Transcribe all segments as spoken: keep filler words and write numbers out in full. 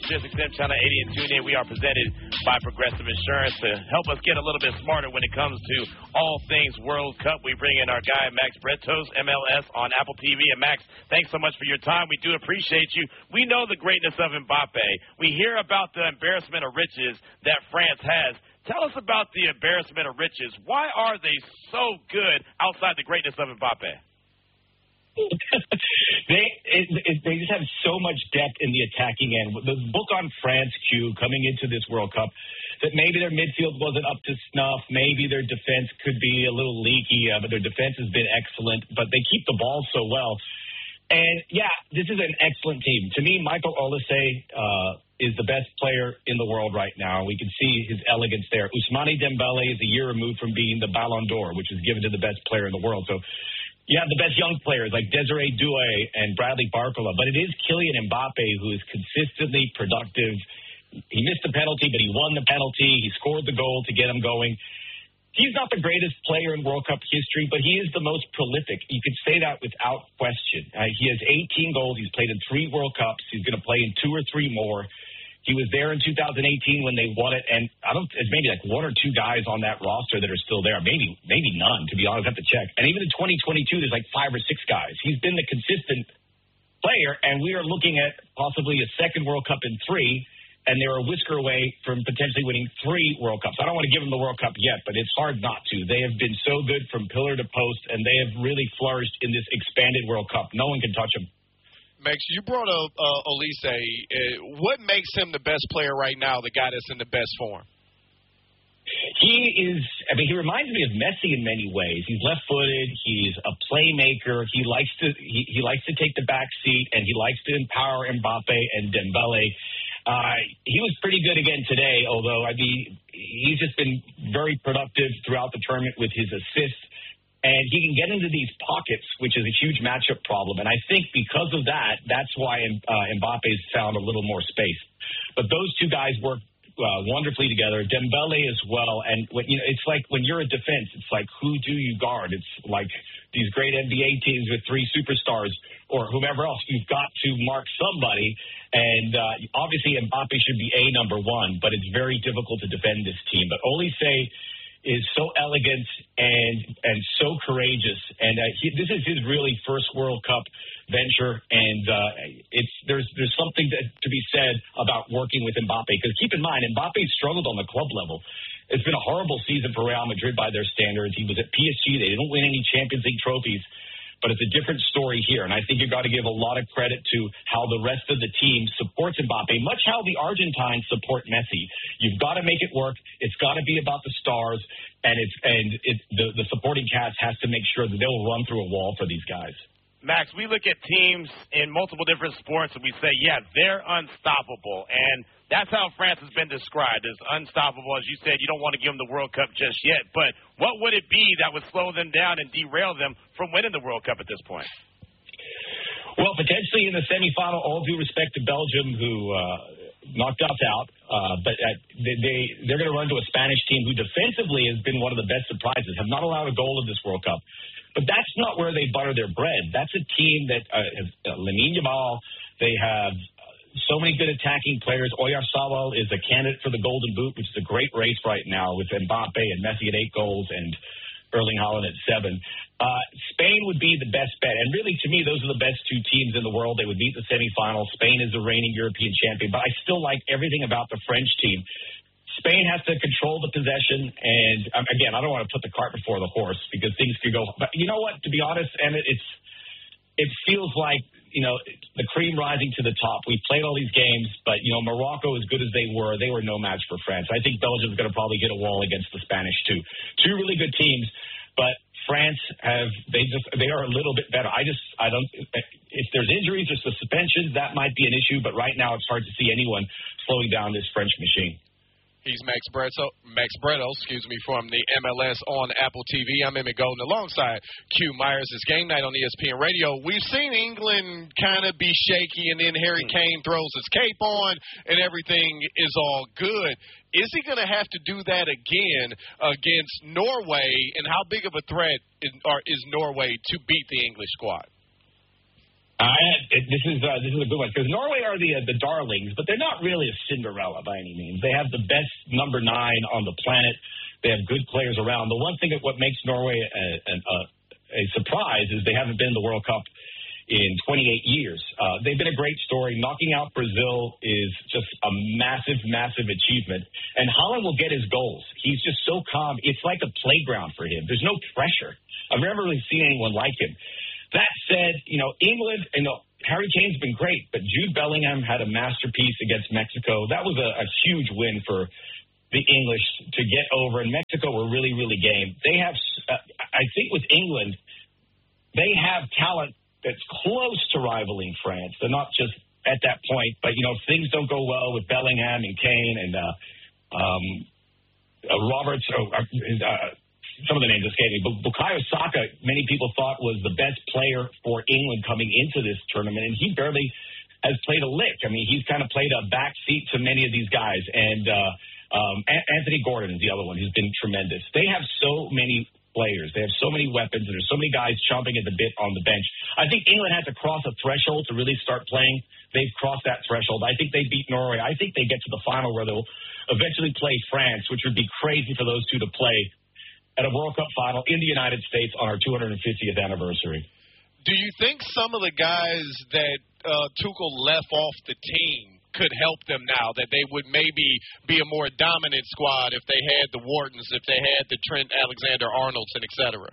SiriusXM Channel eighty and tune in. We are presented by Progressive Insurance to help us get a little bit smarter when it comes to all things World Cup. We bring in our guy, Max Bretos, M L S on Apple T V. And, Max, thanks so much for your time. We do appreciate you. We know the greatness of Mbappe. We hear about the embarrassment of riches that France has. Tell us about the embarrassment of riches. Why are they so good outside the greatness of Mbappe? they it, it, they just have so much depth in the attacking end. The book on France, Q, coming into this World Cup, that maybe their midfield wasn't up to snuff, maybe their defense could be a little leaky, uh, but their defense has been excellent, but they keep the ball so well. And, yeah, this is an excellent team. To me, Michael Olise uh, is the best player in the world right now. We can see his elegance there. Ousmane Dembele is a year removed from being the Ballon d'Or, which is given to the best player in the world. So you have the best young players like Desiree Doué and Bradley Barcola, but it is Kylian Mbappe who is consistently productive. He missed the penalty, but he won the penalty. He scored the goal to get him going. He's not the greatest player in World Cup history, but he is the most prolific. You could say that without question. Uh, he has eighteen goals. He's played in three World Cups. He's going to play in two or three more. He was there in two thousand eighteen when they won it, and I don't. It's maybe like one or two guys on that roster that are still there. Maybe, maybe none. To be honest, I have to check. And even in twenty twenty-two, there's like five or six guys. He's been the consistent player, and we are looking at possibly a second World Cup in three, and they're a whisker away from potentially winning three World Cups. I don't want to give them the World Cup yet, but it's hard not to. They have been so good from pillar to post, and they have really flourished in this expanded World Cup. No one can touch them. Max, you brought up uh, Olise. Uh, what makes him the best player right now, the guy that's in the best form? He is, I mean, he reminds me of Messi in many ways. He's left-footed. He's a playmaker. He likes to he, he likes to take the back seat, and he likes to empower Mbappe and Dembele. Uh, he was pretty good again today, although, I mean, he's just been very productive throughout the tournament with his assists. And he can get into these pockets, which is a huge matchup problem. And I think because of that, that's why uh, Mbappe's found a little more space. But those two guys work uh, wonderfully together. Dembele as well. And when, you know, it's like when you're a defense, it's like, who do you guard? It's like these great N B A teams with three superstars or whomever else. You've got to mark somebody. And uh, obviously Mbappe should be a number one, but it's very difficult to defend this team. But Olise is so elegant and and so courageous, and uh, he, this is his really first World Cup venture, and uh, it's there's there's something to, to be said about working with Mbappe, because keep in mind, Mbappe struggled on the club level. It's been a horrible season for Real Madrid by their standards. He was at P S G. They didn't win any Champions League trophies, but it's a different story here, and I think you've got to give a lot of credit to how the rest of the team supports Mbappe, much how the Argentines support Messi. You've got to make it work. It's got to be about the stars, and it's and it, the, the supporting cast has to make sure that they'll run through a wall for these guys. Max, we look at teams in multiple different sports, and we say, yeah, they're unstoppable, and that's how France has been described, as unstoppable. As you said, you don't want to give them the World Cup just yet, but what would it be that would slow them down and derail them from winning the World Cup at this point? Well, potentially in the semifinal, all due respect to Belgium, who uh, knocked us out, uh, but uh, they, they, they're going to run to a Spanish team who defensively has been one of the best surprises, have not allowed a goal in this World Cup. But that's not where they butter their bread. That's a team that uh, has uh, Lamine Yamal. They have so many good attacking players. Oyarzabal is a candidate for the Golden Boot, which is a great race right now with Mbappe and Messi at eight goals and Erling Haaland at seven. Uh, Spain would be the best bet. And really, to me, those are the best two teams in the world. They would meet the semifinals. Spain is the reigning European champion. But I still like everything about the French team. Spain has to control the possession, and um, again, I don't want to put the cart before the horse because things could go. But you know what? To be honest, Emmett, it's it feels like you know the cream rising to the top. We've played all these games, but you know Morocco, as good as they were, they were no match for France. I think Belgium's going to probably hit a wall against the Spanish too. Two really good teams, but France have they just they are a little bit better. I just I don't if there's injuries or suspensions, that might be an issue. But right now, it's hard to see anyone slowing down this French machine. He's Max Breto, Max Breto, excuse me, from the M L S on Apple T V. I'm Emmett Golden alongside Q Myers. It's game night on E S P N Radio. We've seen England kind of be shaky, and then Harry Kane throws his cape on, and everything is all good. Is he going to have to do that again against Norway, and how big of a threat is, or is Norway to beat the English squad? I, this is uh, this is a good one because Norway are the uh, the darlings, but they're not really a Cinderella by any means. They have the best number nine on the planet. They have good players around. The one thing that what makes Norway a, a, a surprise is they haven't been in the World Cup in twenty-eight years. Uh, they've been a great story. Knocking out Brazil is just a massive, massive achievement. And Haaland will get his goals. He's just so calm. It's like a playground for him. There's no pressure. I've never really seen anyone like him. That said, you know, England, you know, Harry Kane's been great, but Jude Bellingham had a masterpiece against Mexico. That was a, a huge win for the English to get over. And Mexico were really, really game. They have, uh, I think with England, they have talent that's close to rivaling France. They're not just at that point, but, you know, if things don't go well with Bellingham and Kane and uh, um, uh, Roberts, oh, uh, uh, some of the names escape me, but Bukayo Saka, many people thought was the best player for England coming into this tournament, and he barely has played a lick. I mean, he's kind of played a back seat to many of these guys, and uh, um, Anthony Gordon is the other one who's been tremendous. They have so many players. They have so many weapons, and there's so many guys chomping at the bit on the bench. I think England has to cross a threshold to really start playing. They've crossed that threshold. I think they beat Norway. I think they get to the final where they'll eventually play France, which would be crazy for those two to play at a World Cup final in the United States on our two hundred fiftieth anniversary. Do you think some of the guys that uh, Tuchel left off the team could help them now, that they would maybe be a more dominant squad if they had the Whartons, if they had the Trent Alexander-Arnolds, and et cetera?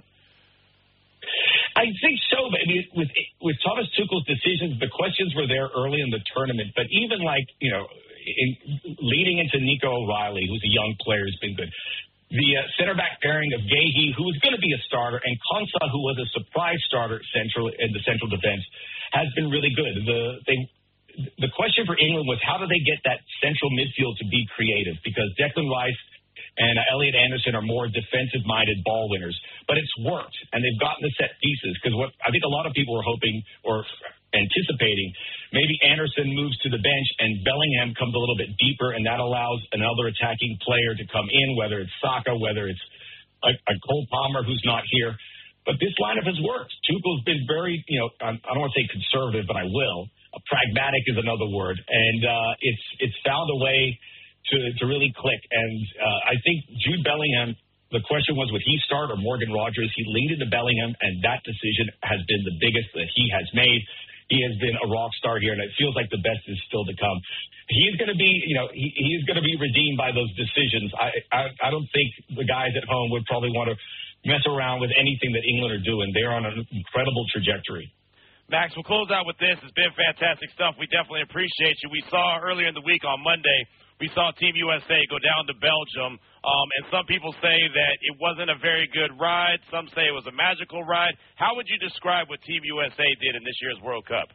I think so. But I mean, with with Thomas Tuchel's decisions, the questions were there early in the tournament. But even like, you know, in, leading into Nico O'Reilly, who's a young player, has been good. The uh, center-back pairing of Gahey, who was going to be a starter, and Konsa, who was a surprise starter central in the central defense, has been really good. The they. The question for England was how do they get that central midfield to be creative? Because Declan Rice and Elliot Anderson are more defensive-minded ball winners. But it's worked, and they've gotten the set pieces. Because what I think a lot of people were hoping or anticipating, maybe Anderson moves to the bench and Bellingham comes a little bit deeper, and that allows another attacking player to come in, whether it's Saka, whether it's a, a Cole Palmer who's not here. But this lineup has worked. Tuchel's been very, you know, I don't want to say conservative, but I will. Pragmatic is another word, and uh, it's it's found a way to, to really click. And uh, I think Jude Bellingham, the question was, would he start or Morgan Rogers? He leaned into Bellingham, and that decision has been the biggest that he has made. He has been a rock star here, and it feels like the best is still to come. He's going to be, you know, he, he's going to be redeemed by those decisions. I, I I don't think the guys at home would probably want to mess around with anything that England are doing. They're on an incredible trajectory. Max, we'll close out with this. It's been fantastic stuff. We definitely appreciate you. We saw earlier in the week on Monday, we saw Team U S A go down to Belgium, um, and some people say that it wasn't a very good ride. Some say it was a magical ride. How would you describe what Team U S A did in this year's World Cup?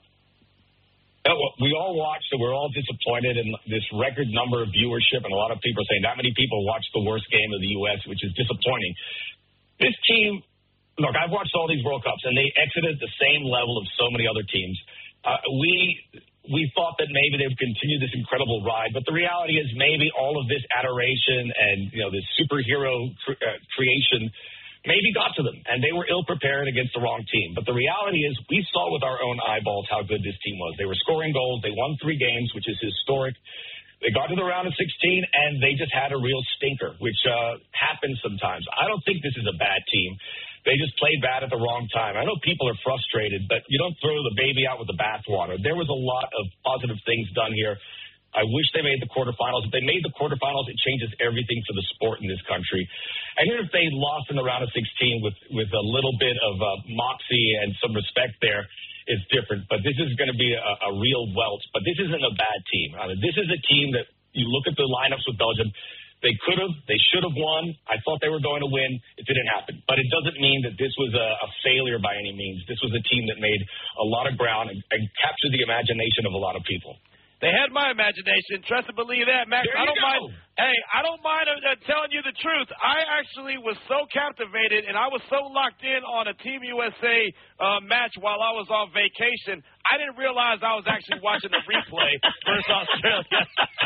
Uh, well, we all watched, and we're all disappointed in this record number of viewership, and a lot of people are saying that many people watched the worst game of the U S, which is disappointing. This team... Look, I've watched all these World Cups, and they exited the same level of so many other teams. Uh, we we thought that maybe they would continue this incredible ride, but the reality is maybe all of this adoration and, you know, this superhero cre- uh, creation maybe got to them, and they were ill-prepared against the wrong team. But the reality is we saw with our own eyeballs how good this team was. They were scoring goals. They won three games, which is historic. They got to the round of sixteen, and they just had a real stinker, which uh, happens sometimes. I don't think this is a bad team. They just played bad at the wrong time. I know people are frustrated, but you don't throw the baby out with the bathwater. There was a lot of positive things done here. I wish they made the quarterfinals. If they made the quarterfinals, it changes everything for the sport in this country. And even if they lost in the round of sixteen with, with a little bit of uh, moxie and some respect there, it's different. But this is going to be a, a real welch. But this isn't a bad team. I mean, this is a team that you look at the lineups with Belgium, they could have, they should have won. I thought they were going to win. It didn't happen. But it doesn't mean that this was a, a failure by any means. This was a team that made a lot of ground and, and captured the imagination of a lot of people. They had my imagination. Trust and believe that, Max. There I don't you go. mind. Hey, I don't mind uh, telling you the truth. I actually was so captivated, and I was so locked in on a Team U S A uh, match while I was on vacation. I didn't realize I was actually watching the replay versus Australia.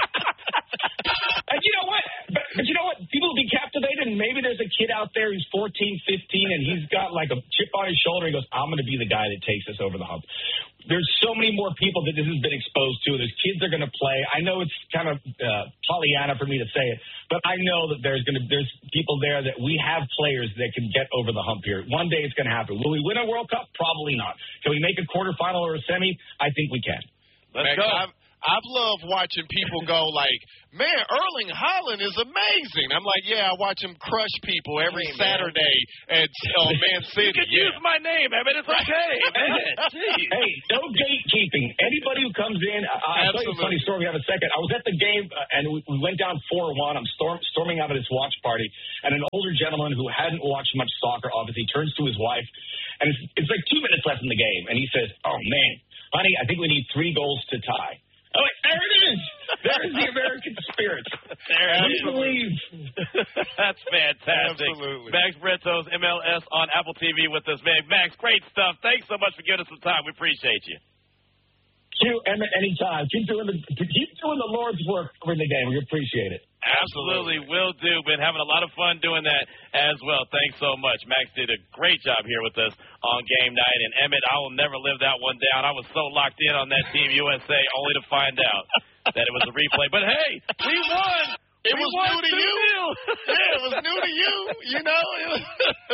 And you know what? But, but you know what? People will be captivated, and maybe there's a kid out there who's fourteen, fifteen, and he's got like a chip on his shoulder. He goes, I'm going to be the guy that takes us over the hump. there's so many more people that this has been exposed to. There's kids that are going to play. I know it's kind of uh, Pollyanna for me to say it, but I know that there's going to there's people there that we have players that can get over the hump here. One day it's going to happen. Will we win a World Cup? Probably not. Can we make a quarterfinal or a semi? I think we can. Let's Max, go. I've, I've loved watching people go like, man, Erling Haaland is amazing. I'm like, yeah, I watch him crush people every hey, Saturday at uh, Man City. You can yeah. use my name, I mean, it's okay. Jeez. Hey, no gatekeeping. Anybody who comes in, I- I'll tell you a funny story. We have a second. I was at the game, uh, and we, we went down four one. I'm storm, storming out of this watch party, and an older gentleman who hadn't watched much soccer, obviously, turns to his wife, and it's, it's like two minutes left in the game, and he says, oh, man, honey, I think we need three goals to tie. Oh, there it is. There is the American spirit. There We believe. That's fantastic. Absolutely. Max Bretos, M L S on Apple T V with us, man. Max, great stuff. Thanks so much for giving us some time. We appreciate you. You, Emmett, anytime. Keep doing the keep doing the Lord's work in the game. We appreciate it. Absolutely, will do. Been having a lot of fun doing that as well. Thanks so much. Max did a great job here with us on game night. And, Emmett, I will never live that one down. I was so locked in on that Team U S A only to find out that it was a replay. But, hey, we won. It we was won new to you. Yeah, it was new to you. You know, it was,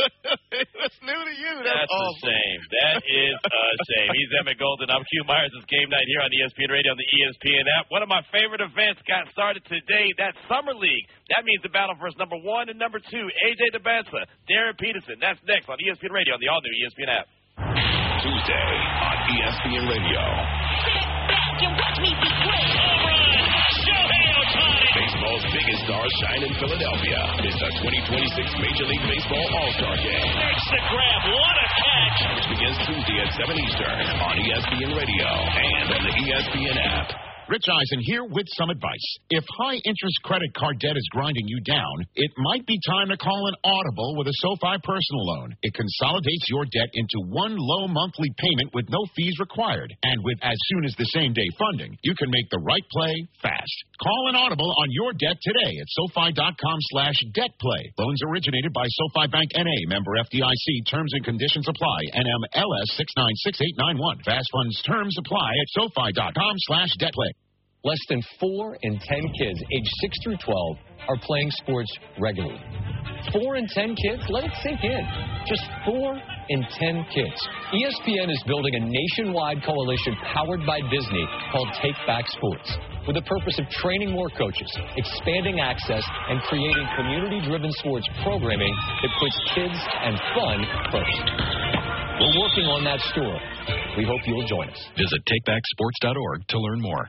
it was new to you. That's, That's awesome. a shame. That is a shame. He's Emmett Golden. I'm Q Myers. It's game night here on E S P N Radio on the E S P N app. One of my favorite events got started today. That's Summer League. That means the battle for number one and number two. A J DeBanza, Darren Peterson. That's next on E S P N Radio on the all-new E S P N app. Tuesday on E S P N Radio. Sit back and watch me be great. All right. Shohei Ohtani. Baseball's biggest stars shine in Philadelphia. It's the twenty twenty-six Major League Baseball All-Star Game. Makes the grab. What a catch. Which begins Tuesday at seven Eastern on E S P N Radio and on the E S P N app. Rich Eisen here with some advice. If high-interest credit card debt is grinding you down, it might be time to call an Audible with a SoFi personal loan. It consolidates your debt into one low monthly payment with no fees required. And with as soon as the same-day funding, you can make the right play fast. Call an Audible on your debt today at SoFi.com slash debt play. Loans originated by SoFi Bank N A, member F D I C. Terms and conditions apply. N M L S six nine six eight nine one. Fast funds terms apply at SoFi.com slash debt play. Less than four in ten kids aged six through twelve are playing sports regularly. Four in ten kids? Let it sink in. Just four in ten kids. E S P N is building a nationwide coalition powered by Disney called Take Back Sports, with the purpose of training more coaches, expanding access, and creating community-driven sports programming that puts kids and fun first. We're working on that story. We hope you'll join us. Visit take back sports dot org to learn more.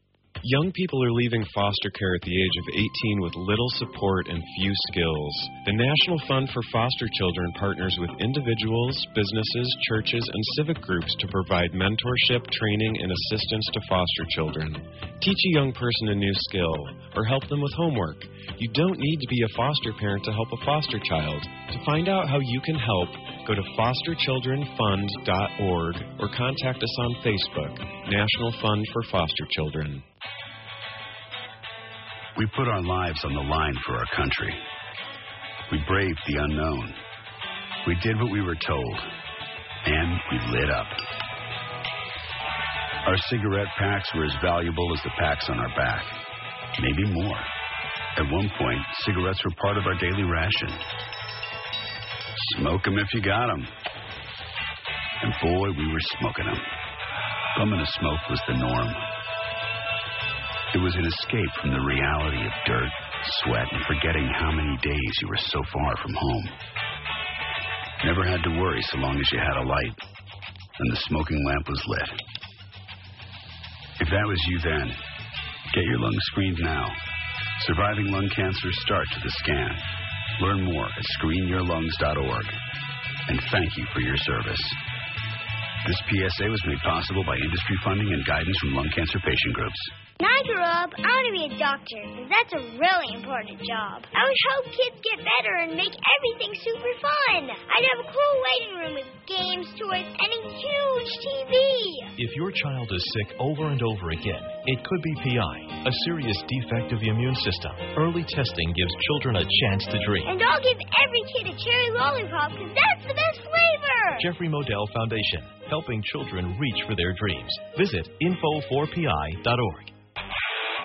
Young people are leaving foster care at the age of eighteen with little support and few skills. The National Fund for Foster Children partners with individuals, businesses, churches, and civic groups to provide mentorship, training, and assistance to foster children. Teach a young person a new skill or help them with homework. You don't need to be a foster parent to help a foster child. To find out how you can help, go to foster children fund dot org or contact us on Facebook, National Fund for Foster Children. We put our lives on the line for our country. We braved the unknown. We did what we were told. And we lit up. Our cigarette packs were as valuable as the packs on our back. Maybe more. At one point, cigarettes were part of our daily ration. Smoke 'em if you got 'em. And boy, we were smoking 'em. Bumming a smoke was the norm. It was an escape from the reality of dirt, sweat, and forgetting how many days you were so far from home. Never had to worry so long as you had a light and the smoking lamp was lit. If that was you then, get your lungs screened now. Surviving lung cancer starts with a scan. Learn more at screen your lungs dot org. And thank you for your service. This P S A was made possible by industry funding and guidance from lung cancer patient groups. When I grow up, I want to be a doctor, because that's a really important job. I would help kids get better and make everything super fun. I'd have a cool waiting room with games, toys, and a huge T V. If your child is sick over and over again, it could be P I, a serious defect of the immune system. Early testing gives children a chance to dream. And I'll give every kid a cherry lollipop, because that's the best flavor. Jeffrey Modell Foundation. helping children reach for their dreams. Visit info four p i dot org.